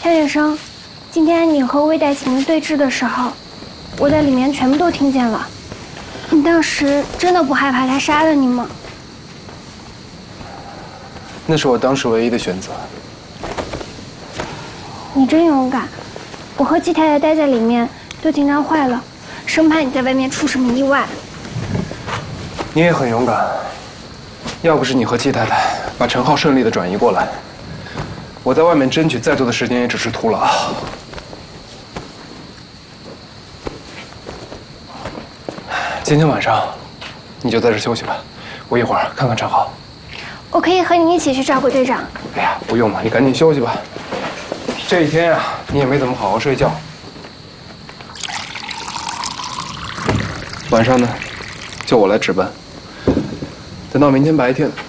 夏月生，今天你和魏代行对峙的时候，我在里面全部都听见了。你当时真的不害怕他杀了你吗？ 那是我当时唯一的选择。 你真勇敢，我和季太太待在里面都紧张坏了，生怕你在外面出什么意外。 你也很勇敢，要不是你和季太太把陈浩顺利的转移过来，我在外面争取再多的时间也只是徒劳。今天晚上你就在这休息吧，我一会儿看看陈浩。 我可以和你一起去照顾队长。 哎呀，不用了，你赶紧休息吧。这一天啊，你也没怎么好好睡觉。晚上呢，就我来值班。等到明天白天，